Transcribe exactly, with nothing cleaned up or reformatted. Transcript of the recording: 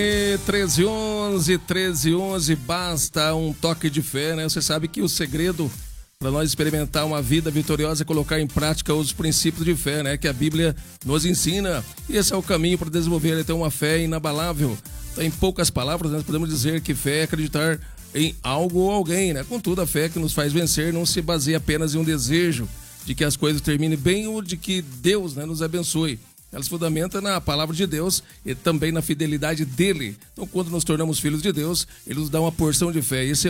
treze onze, treze onze, basta um toque de fé, né? Você sabe que o segredo para nós experimentar uma vida vitoriosa é colocar em prática os princípios de fé, né? Que a Bíblia nos ensina. E esse é o caminho para desenvolver então uma fé inabalável. Em poucas palavras, nós podemos dizer que fé é acreditar em algo ou alguém, né? Contudo, a fé que nos faz vencer não se baseia apenas em um desejo de que as coisas terminem bem ou de que Deus, né, nos abençoe. Ela se fundamenta na palavra de Deus e também na fidelidade dele. Então, quando nos tornamos filhos de Deus, ele nos dá uma porção de fé. Esse